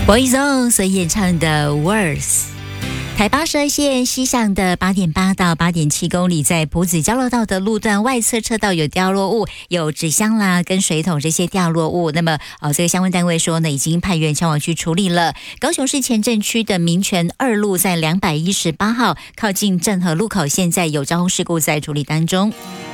Boyzone 所演唱的 Words。台812线西向的 8.8 到 8.7 公里，在埔子交流道的路段外侧车道有掉落物，有纸箱啦跟水桶这些掉落物。那么这个相关单位说呢，已经派员前往去处理了。高雄市前镇区的民权2路在218号靠近正和路口，现在有交通事故在处理当中。